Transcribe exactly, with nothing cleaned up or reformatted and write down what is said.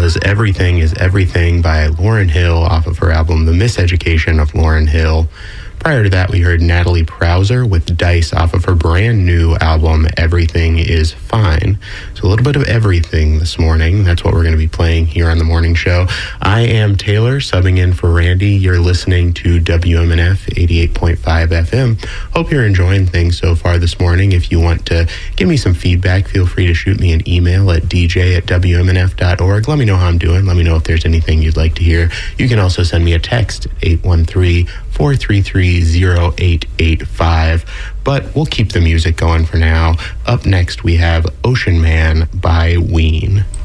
was Everything is Everything by Lauryn Hill off of her album The Miseducation of Lauryn Hill. Prior to that, we heard Natalie Prauser with Dice off of her brand new album, Everything is Fine. So a little bit of everything this morning. That's what we're going to be playing here on the morning show. I am Taylor, subbing in for Randy. You're listening to W M N F eighty-eight point five F M. Hope you're enjoying things so far this morning. If you want to give me some feedback, feel free to shoot me an email at d j at w m n f dot org. Let me know how I'm doing. Let me know if there's anything you'd like to hear. You can also send me a text at eight one three, four three three, zero eight eight five. But we'll keep the music going for now. Up next, we have Ocean Man by Ween.